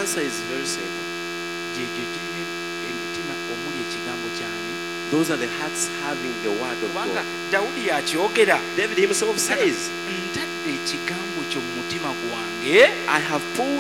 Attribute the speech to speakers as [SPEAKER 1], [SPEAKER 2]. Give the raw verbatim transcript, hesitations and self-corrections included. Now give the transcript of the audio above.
[SPEAKER 1] answer is very simple.
[SPEAKER 2] gyegyo girimu emitima omuli ekigambo kyani.
[SPEAKER 1] Those are the hearts having the word of
[SPEAKER 2] kubanga
[SPEAKER 1] God.
[SPEAKER 2] Dawudi yakyogera.
[SPEAKER 1] David himself says,
[SPEAKER 2] ntadde ekigambo kyo mu mutima gwange.
[SPEAKER 1] I have put